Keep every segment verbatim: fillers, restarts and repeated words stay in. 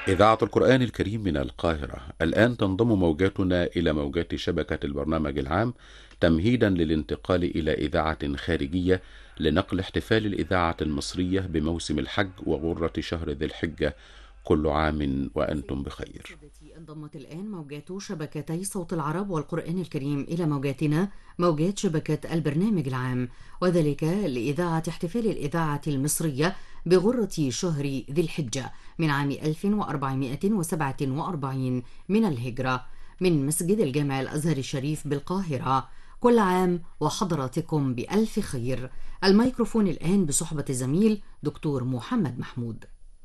إذاعة القرآن الكريم من القاهرة. الآن تنضم موجاتنا إلى موجات شبكة البرنامج العام تمهيدا للانتقال إلى إذاعة خارجية لنقل احتفال الإذاعة المصرية بموسم الحج وغرة شهر ذي الحجة. كل عام وأنتم بخير. انضمت الآن موجات شبكتي صوت العرب والقرآن الكريم إلى موجاتنا موجات شبكة البرنامج العام، وذلك لإذاعة احتفال الإذاعة المصرية بغرة شهر ذي الحجة من عام ألف وأربعمائة وسبعة وأربعين من الهجرة من مسجد الجامع الأزهر الشريف بالقاهرة. كل عام وحضراتكم بألف خير. الميكروفون الآن بصحبة الزميل دكتور محمد محمود.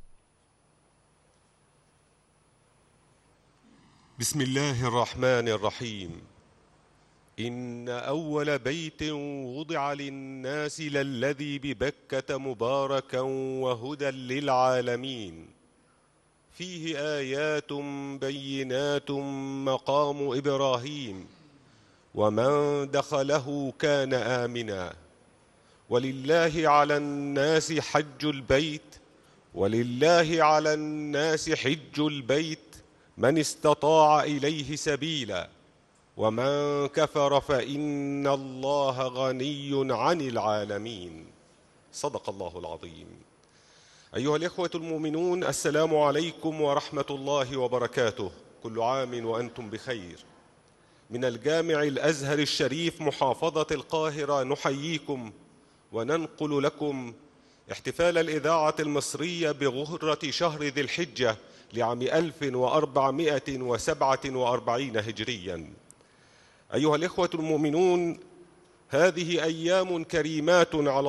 بسم الله الرحمن الرحيم. إن أول بيت وضع للناس للذي ببكة مباركا وهدى للعالمين، فيه آيات بينات مقام إبراهيم، ومن دخله كان آمنا، ولله على الناس حج البيت ولله على الناس حج البيت من استطاع إليه سبيلا، ومن كفر فإن الله غني عن العالمين. صدق الله العظيم. أيها الإخوة المؤمنون، السلام عليكم ورحمة الله وبركاته. كل عام وأنتم بخير. من الجامع الأزهر الشريف محافظة القاهرة نحييكم وننقل لكم احتفال الإذاعة المصرية بغرة شهر ذي الحجة لعام ألف وأربعمائة وسبعة وأربعين هجريا. أيها الإخوة المؤمنون، هذه أيام كريمات على